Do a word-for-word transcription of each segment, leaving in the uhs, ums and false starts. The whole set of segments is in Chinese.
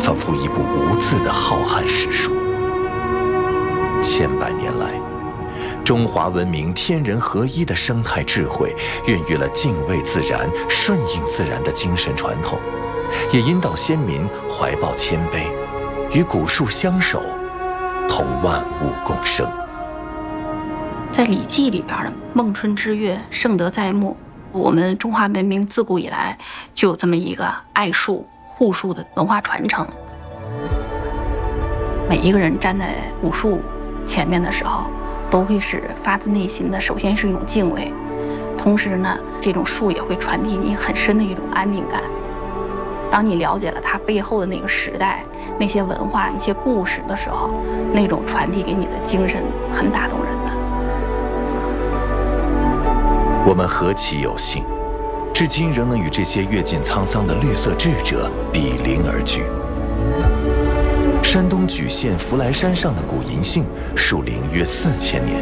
仿佛一部无字的浩瀚史书。千百年来，中华文明天人合一的生态智慧，孕育了敬畏自然、顺应自然的精神传统，也引导先民怀抱谦卑，与古树相守，同万物共生。 在《礼记》里边的“孟春之月，盛德载物”，我们中华文明自古以来就有这么一个爱树、护树的文化传承。每一个人站在古树前面的时候，都会是发自内心的，首先是一种敬畏，同时呢，这种树也会传递你很深的一种安定感。当你了解了它背后的那个时代、那些文化、一些故事的时候，那种传递给你的精神很打动人的。 我们何其有幸，至今仍能与这些阅尽沧桑的绿色智者比邻而居。山东莒县福来山上的古银杏树龄约四千年，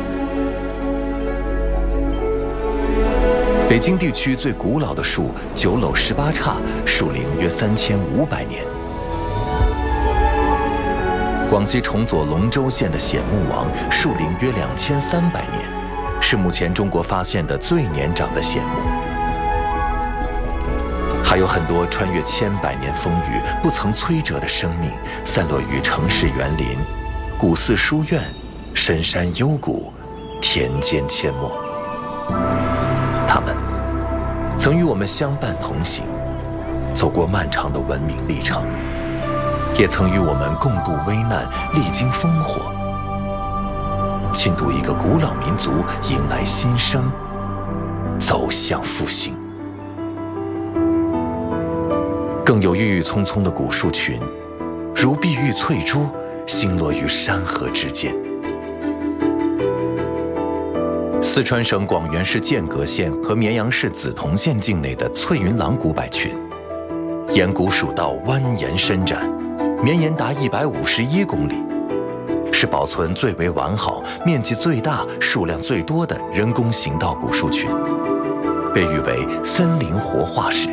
北京地区最古老的树九篓十八叉树龄约三千五百年。广西崇左龙州县的显木王树龄约两千三百年，是目前中国发现的最年长的显木。还有很多穿越千百年风雨不曾摧折的生命，散落于城市园林、古寺书院、深山幽谷、田间阡陌。他们曾与我们相伴同行，走过漫长的文明历程，也曾与我们共度危难，历经烽火，倾读一个古老民族迎来新生，走向复兴。更有郁郁葱葱的古树群，如碧玉翠珠，星落于山河之间。四川省广元市剑阁县和绵阳市梓潼县境内的翠云廊古柏群，沿古蜀道蜿蜒伸展，绵延达一百五十一公里，是保存最为完好、面积最大、数量最多的人工行道古树群，被誉为森林活化石。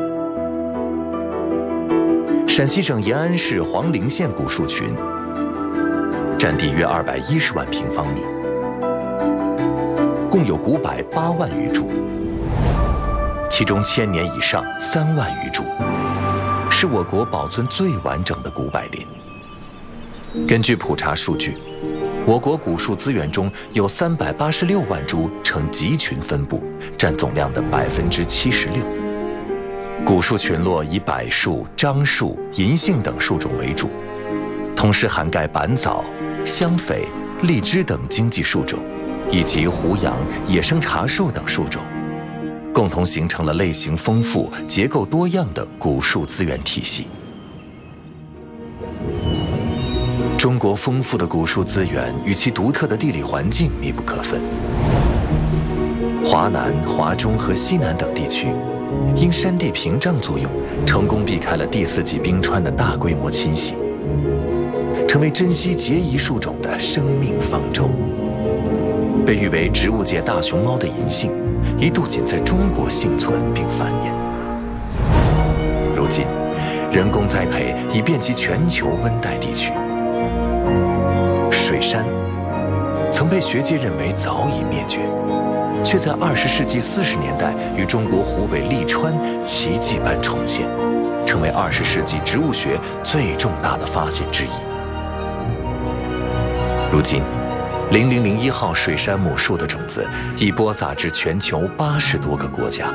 陕西省延安市黄陵县古树群，占地约二百一十万平方米，共有古柏八万余株，其中千年以上三万余株，是我国保存最完整的古柏林。根据普查数据，我国古树资源中有三百八十六万株呈集群分布，占总量的百分之七十六。古树群落以柏树、樟树、银杏等树种为主，同时涵盖板枣、香榧、荔枝等经济树种，以及胡杨、野生茶树等树种，共同形成了类型丰富、结构多样的古树资源体系。中国丰富的古树资源与其独特的地理环境密不可分。华南、华中和西南等地区，因山地屏障作用，成功避开了第四纪冰川的大规模侵袭，成为珍稀孑遗树种的生命方舟。被誉为植物界大熊猫的银杏，一度仅在中国幸存并繁衍。如今，人工栽培已遍及全球温带地区。水杉曾被学界认为早已灭绝，却在二十世纪四十年代与中国湖北利川奇迹般重现，成为二十世纪植物学最重大的发现之一。如今，零零零一号水杉母树的种子已播撒至全球八十多个国家。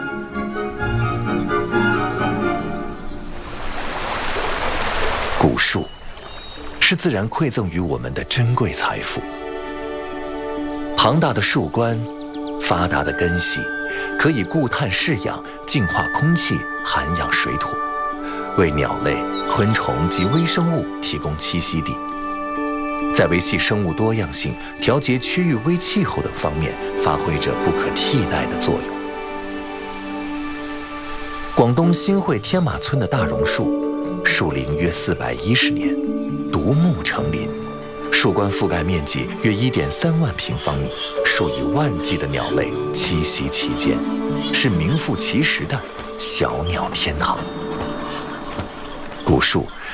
古树是自然馈赠于我们的珍贵财富。庞大的树冠，发达的根系，可以固碳释氧，净化空气，涵养水土，为鸟类、昆虫及微生物提供栖息地，在维系生物多样性、调节区域微气候等方面发挥着不可替代的作用。广东新会天马村的大榕树，树龄约四百一十年，独木成林，树冠覆盖面积约一点三万平方米，数以万计的鸟类栖息其间，是名副其实的小鸟天堂。古树